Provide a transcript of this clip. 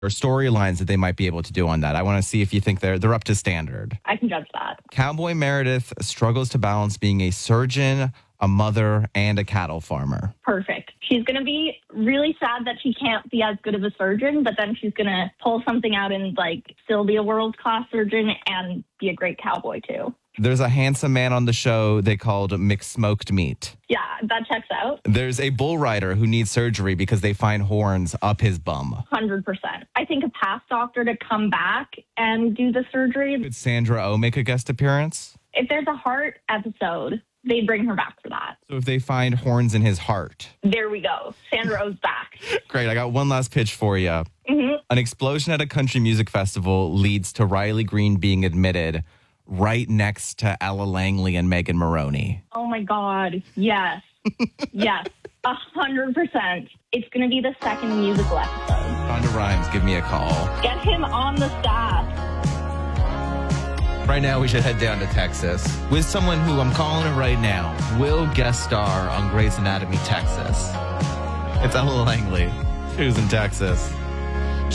or storylines that they might be able to do on that. I want to see if you think they're up to standard. I can judge that. Cowboy Meredith struggles to balance being a surgeon, a mother, and a cattle farmer. Perfect. She's going to be really sad that she can't be as good of a surgeon, but then she's going to pull something out and still be a world-class surgeon and be a great cowboy too. There's a handsome man on the show they called McSmoked Meat. Yeah, that checks out. There's a bull rider who needs surgery because they find horns up his bum. 100%. I think a past doctor to come back and do the surgery. Could Sandra Oh make a guest appearance? If there's a heart episode, they bring her back for that. So if they find horns in his heart. There we go. Sandra Oh's back. Great. I got one last pitch for you. Mm-hmm. An explosion at a country music festival leads to Riley Green being admitted right next to Ella Langley and Megan Maroney. Oh, my God. Yes. Yes. 100%. It's going to be the second musical episode. Shonda Rhimes, give me a call. Get him on the staff. Right now, we should head down to Texas with someone who I'm calling it right now will guest star on Grey's Anatomy Texas. It's Ella Langley, who's in Texas.